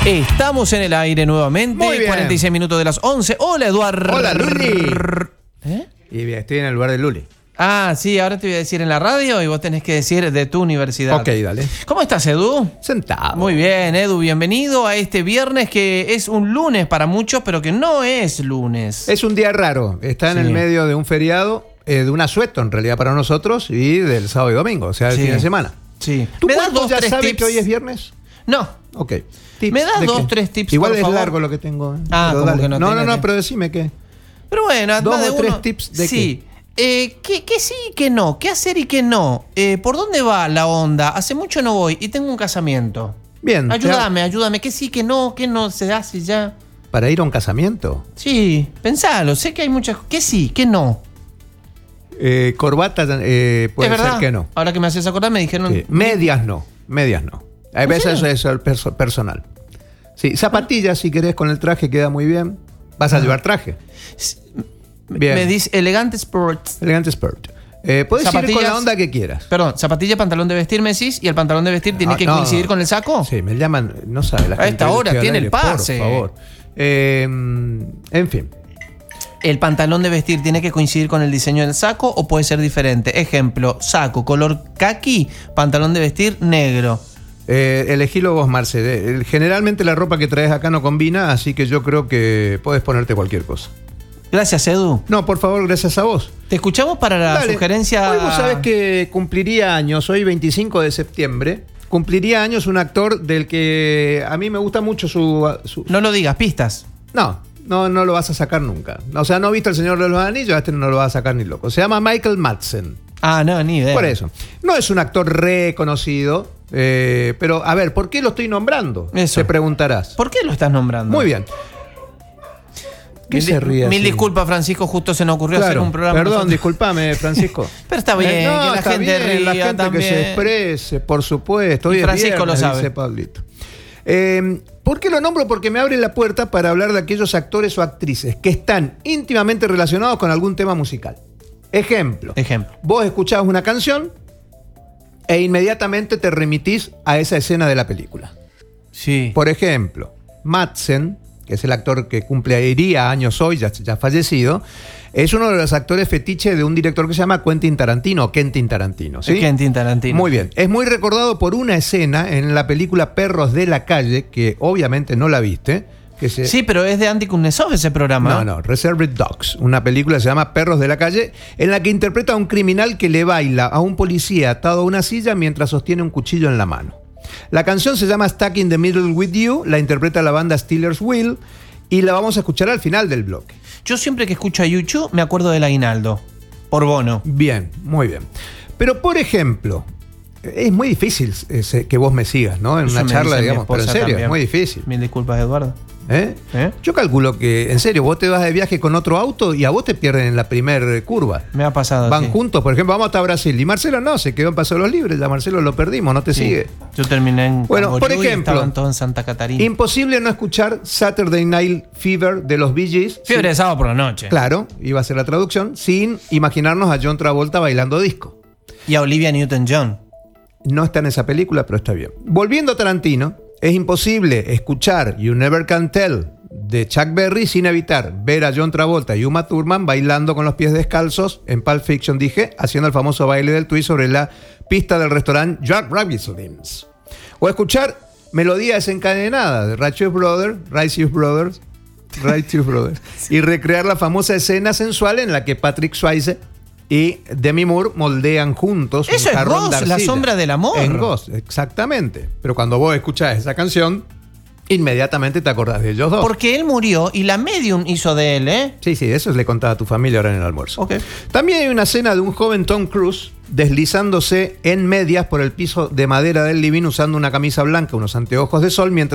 Estamos en el aire nuevamente. Muy bien. 46 minutos de las 11. Hola, Eduardo. Hola, Luli. ¿Eh? Y bien, estoy en el lugar de Luli. Ah, sí, ahora te voy a decir en la radio y vos tenés que decir de tu universidad. Ok, dale. ¿Cómo estás, Edu? Sentado. Muy bien, Edu, bienvenido a este viernes que es un lunes para muchos, pero que no es lunes. Es un día raro. Está en Sí. el medio de un feriado, de un asueto en realidad para nosotros, y del sábado y domingo, o sea, el Sí. fin de semana. Sí. ¿Tu ¿Me das cuerpo dos, ya tres sabe tips? que hoy es viernes? No. Ok. Tips ¿Me das de dos, qué? tres tips, Igual por es favor? largo lo que tengo. Ah, Pero como dale. que no No, tenés que- pero decime qué. Pero bueno, Dos más de o tres uno. tips de sí. ¿Qué sí y qué no? ¿Qué hacer y qué no? ¿Por dónde va la onda? Hace mucho no voy y tengo un casamiento. Bien. Ayúdame. ¿Qué sí, qué no se hace ya? ¿Para ir a un casamiento? Sí, pensalo. Sé que hay muchas... ¿Qué sí, qué no? Corbata puede es verdad. ser que no. Ahora que me haces acordar me dijeron... Sí. Medias no. A veces eso es personal. Sí, zapatillas si querés con el traje queda muy bien. Vas a llevar traje. Bien. Me dice elegante sports. Elegante sport. Puedes ir con Zapatillas. la onda que quieras. Perdón, zapatilla, pantalón de vestir, me decís, y el pantalón de vestir tiene que coincidir con el saco. Sí, me llaman, no sabe la A gente. esta yo hora estoy al tiene el aire, pase. Por favor. En fin. ¿El pantalón de vestir tiene que coincidir con el diseño del saco o puede ser diferente? Ejemplo, saco color caqui, pantalón de vestir negro. Elegilo vos, Marce. Generalmente la ropa que traes acá no combina, así que yo creo que podés ponerte cualquier cosa. Gracias, Edu. No, por favor, gracias a vos. Te escuchamos para la Dale. sugerencia... Hoy vos sabés que cumpliría años, hoy 25 de septiembre, cumpliría años un actor del que a mí me gusta mucho su... No lo digas, pistas. No lo vas a sacar nunca. O sea, no he visto El Señor de los Anillos, este no lo vas a sacar ni loco. Se llama Michael Madsen. Ah, no, ni idea. Por eso. No es un actor reconocido, pero a ver, ¿por qué lo estoy nombrando? Eso. Te preguntarás. ¿Por qué lo estás nombrando? Muy bien. ¿Qué se ríe Mil así? disculpas, Francisco, justo se nos ocurrió hacer Claro, un programa. perdón, nosotros. discúlpame, Francisco. Pero está bien, que la está gente bien, la ría gente también. que se exprese, por supuesto. Hoy Y es Francisco viernes, lo sabe. dice Pablito. ¿Por qué lo nombro? Porque me abre la puerta para hablar de aquellos actores o actrices que están íntimamente relacionados con algún tema musical. Ejemplo. Vos escuchás una canción e inmediatamente te remitís a esa escena de la película. Sí. Por ejemplo, Madsen, que es el actor que cumpliría años hoy, ya fallecido, es uno de los actores fetiche de un director que se llama Quentin Tarantino. ¿Sí? Quentin Tarantino. Muy bien. Es muy recordado por una escena en la película Perros de la Calle, que obviamente no la viste. Sí, pero es de Andy Kuznetsov ese programa. No, Reservoir Dogs, una película que se llama Perros de la Calle, en la que interpreta a un criminal que le baila a un policía atado a una silla mientras sostiene un cuchillo en la mano. La canción se llama Stuck in the Middle with You, la interpreta la banda Steelers Wheel y la vamos a escuchar al final del bloque. Yo siempre que escucho a YouTube me acuerdo del aguinaldo, por Bono. Bien, muy bien. Pero por ejemplo, es muy difícil que vos me sigas, ¿no? En una charla, digamos, pero en serio, también. es muy difícil. Mil disculpas, Eduardo. Yo calculo que, en serio, vos te vas de viaje con otro auto y a vos te pierden en la primer curva. Me ha pasado. Van juntos, por ejemplo, vamos hasta Brasil. Y Marcelo no, se quedó en Paso de los Libres. Ya Marcelo lo perdimos, no te sigue. Yo terminé en Bueno, por Camboriú y ejemplo, estaban todos en Santa Catarina. Imposible no escuchar Saturday Night Fever de los Bee Gees. Fiebre de sábado por la noche. Claro, iba a ser la traducción, sin imaginarnos a John Travolta bailando disco. Y a Olivia Newton-John. No está en esa película, pero está bien. Volviendo a Tarantino, es imposible escuchar You Never Can Tell de Chuck Berry sin evitar ver a John Travolta y Uma Thurman bailando con los pies descalzos en Pulp Fiction, haciendo el famoso baile del twist sobre la pista del restaurante Jack Rabbit Slims. O escuchar Melodía Desencadenada de Righteous Brothers y recrear la famosa escena sensual en la que Patrick Swayze y Demi Moore moldean juntos Eso un es jarrón de Ghost, arcilla. La sombra del amor. En Ghost, exactamente. Pero cuando vos escuchás esa canción, inmediatamente te acordás de ellos dos. Porque él murió y la medium hizo de él, ¿eh? Sí, eso le contaba a tu familia ahora en el almuerzo. Ok. También hay una escena de un joven Tom Cruise deslizándose en medias por el piso de madera del living usando una camisa blanca, unos anteojos de sol, mientras